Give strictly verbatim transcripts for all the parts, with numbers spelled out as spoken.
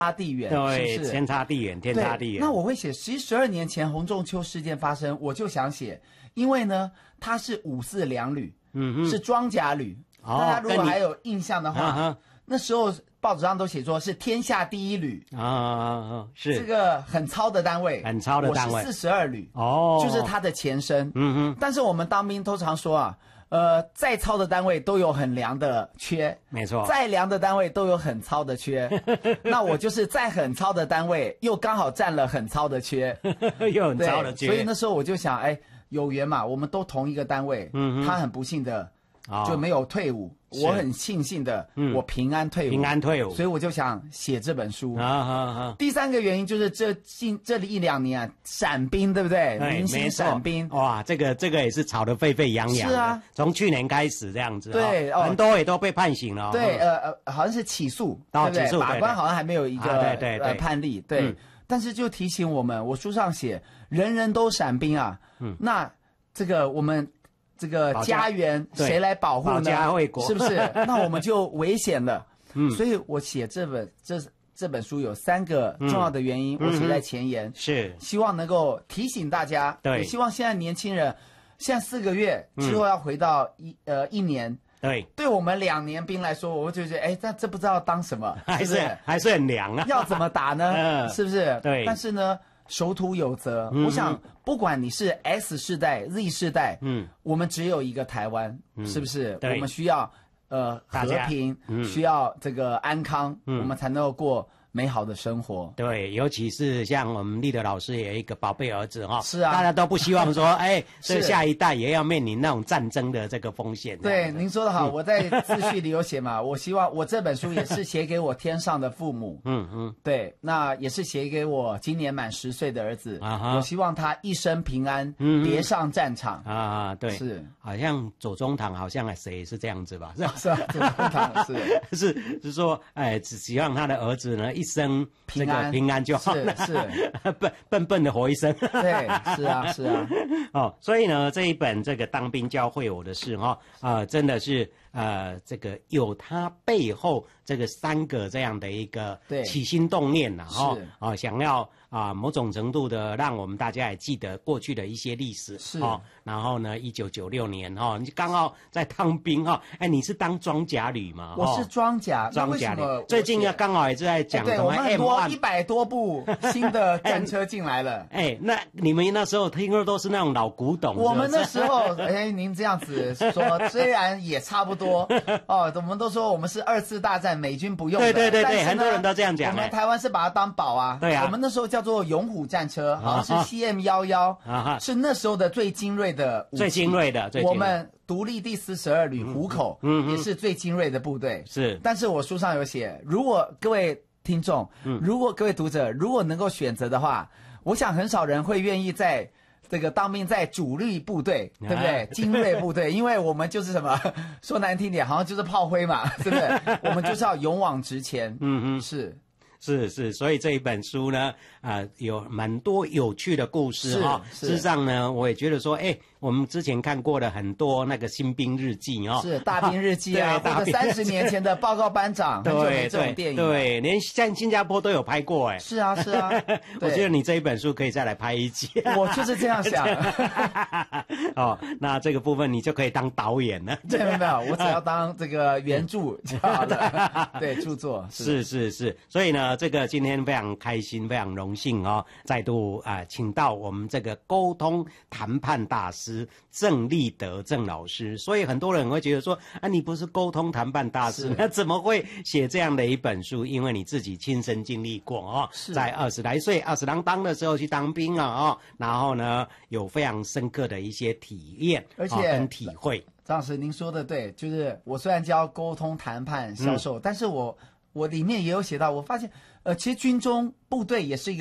差地远， 对， 是不是？ 天差地远，天差地远。 那我会写，其实十二年前洪仲丘事件发生，我就想写，因为呢，它是五四两旅，嗯哼，是装甲旅。哦、大家如果还有印象的话，啊、那时候报纸上都写说是天下第一旅啊啊啊，是这个很糙的单位， 很糙的单位， 我是四十二旅哦， 就是它的前身。 嗯哼， 但是我们当兵通常说啊。呃，再糙的单位都有很凉的缺， 没错。 再凉的单位都有很糙的缺，那我就是在很糙的单位，又刚好占了很糙的缺， 又很糙的缺。 所以那时候我就想，哎，有缘嘛，我们都同一个单位，嗯，他很不幸的就没有退伍。我很庆幸的，嗯、我平安退伍， 平安退伍， 所以我就想写这本书。 啊啊啊！ 第三个原因就是这近这里一两年啊，闪兵对不对？明星闪兵， 哇，这个这个也是吵得沸沸扬扬。 是啊， 从去年开始这样子， 对， 哦、很多也都被判刑了。 对，呃呃，好像是起诉，对不对？法官好像还没有一个、 啊、对对对、 呃、判例，对、嗯。但是就提醒我们，我书上写，人人都闪兵啊，嗯，那这个我们。这个家园谁来保护呢？ 保家卫国是不是？那我们就危险了。嗯，所以我写这本这这本书有三个重要的原因，嗯、我写在前言， 嗯、是希望能够提醒大家。 对， 也希望现在年轻人，现在四个月之后要回到一、嗯、呃一年。 对， 对我们两年兵来说，我就觉得，哎，这这不知道当什么， 还是是是还是很凉啊？ 要怎么打呢？嗯、是不是？ 对， 但是呢。守土有责，嗯、我想不管你是 S 世代、Z 世代，嗯，我们只有一个台湾，嗯、是不是？我们需要呃和平，嗯、需要这个安康，嗯、我们才能够过美好的生活。 对，尤其是像我们立德老师也有一个宝贝儿子哈， 是啊， 大家都不希望说，哎，这下一代也要面临那种战争的这个风险。 对，您说的好，嗯、我在自序里有写嘛，我希望我这本书也是写给我天上的父母，嗯嗯，对，那也是写给我今年满十岁的儿子，啊、我希望他一生平安，嗯、别上战场啊，对， 是， 好像左宗棠好像谁是这样子吧？是吧？是啊，左宗棠是是是说，哎，只希望他的儿子呢。一生平安平安就好了， 是是笨笨笨的活一生， 对，是啊是啊， 哦，所以呢，这一本这个当兵教会我的事哈啊、呃，真的是呃，这个有它背后这个三个这样的一个起心动念呐，哈啊、哦，想要啊、呃、某种程度的让我们大家也记得过去的一些历史， 是哦，然后呢，一九九六年哈、哦，你刚好在当兵哈、哦，哎，你是当装甲旅吗？ 我是装甲， 装甲旅，最近要刚好也是在讲。 对，我们很多一百多部新的战车进来了。 哎，那你们那时候听说都是那种老古董。 我们那时候，哎，您这样子说，虽然也差不多哦，我们都说我们是二次大战美军不用的。 对对对对，很多人都这样讲。 我们台湾是把它当宝啊。 对啊。 我们那时候叫做勇虎战车，好像是 C M 一一，啊是那时候的最精锐的武器。 最精锐的，最精锐。 我们独立第四十二旅虎口，嗯，也是最精锐的部队。 是。 但是我书上有写，如果各位。听众，如果各位读者如果能够选择的话，我想很少人会愿意在这个当兵在主力部队，对不对？精锐部队，因为我们就是什么说难听点，好像就是炮灰嘛，对不对？我们就是要勇往直前。嗯嗯，是。 是是，所以这一本书呢，啊、呃，有蛮多有趣的故事哈、哦。事实上呢，我也觉得说，哎，我们之前看过的很多那个新兵日记哦， 是大兵日记啊，或者三十年前的报告班长，很久没这种电影， 对，连像新加坡都有拍过哎。 是啊是啊， 我觉得你这一本书可以再来拍一集。 我就是这样想。 哦，那这个部分你就可以当导演了。 没有没有，我只要当这个原著就好了。对，著作是是是，所以呢。这个今天非常开心，非常荣幸哦，再度啊、呃，请到我们这个沟通谈判大师郑立德郑老师。所以很多人会觉得说啊，你不是沟通谈判大师，那怎么会写这样的一本书？因为你自己亲身经历过哦，在二十来岁、二十郎当的时候去当兵了哦，然后呢有非常深刻的一些体验， 而且、 哦、跟体会。 张老师，您说的对，就是我虽然教沟通谈判销售，嗯、但是我。我里面也有写到，我发现，呃，其实军中部队也是一个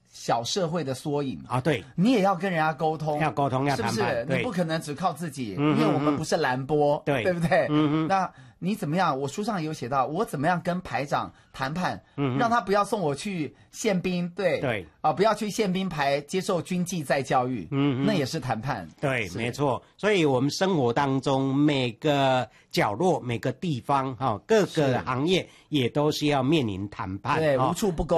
小社会的缩影啊，对， 你也要跟人家沟通， 要沟通，要谈判， 是不是？ 对， 你不可能只靠自己， 嗯、 因为我们不是蓝波， 对， 对不对？ 嗯嗯， 那你怎么样？我书上有写到，我怎么样跟排长谈判，嗯，让他不要送我去宪兵，对对啊，不要去宪兵排接受军纪再教育，嗯，那也是谈判， 对，没错。所以我们生活当中每个角落、每个地方，哈、哦，各个行业也都是要面临谈判， 对， 哦、 无处不沟。